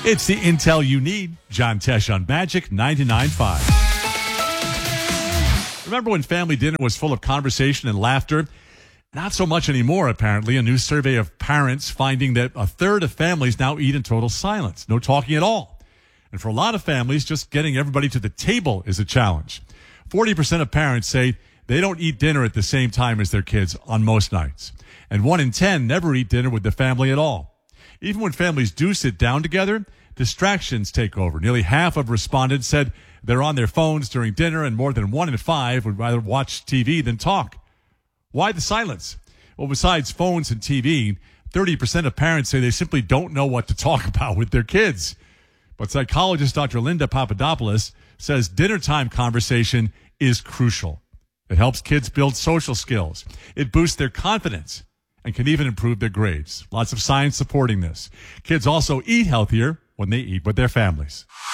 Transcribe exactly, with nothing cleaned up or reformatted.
It's the intel you need. John Tesh on Magic ninety-nine point five. Remember when family dinner was full of conversation and laughter? Not so much anymore, apparently. A new survey of parents finding that a third of families now eat in total silence. No talking at all. And for a lot of families, just getting everybody to the table is a challenge. forty percent of parents say they don't eat dinner at the same time as their kids on most nights. And one in ten never eat dinner with the family at all. Even when families do sit down together, distractions take over. Nearly half of respondents said they're on their phones during dinner, and more than one in five would rather watch T V than talk. Why the silence? Well, besides phones and T V, thirty percent of parents say they simply don't know what to talk about with their kids. But psychologist Doctor Linda Papadopoulos says dinner time conversation is crucial. It helps kids build social skills. It boosts their confidence and can even improve their grades. Lots of science supporting this. Kids also eat healthier when they eat with their families.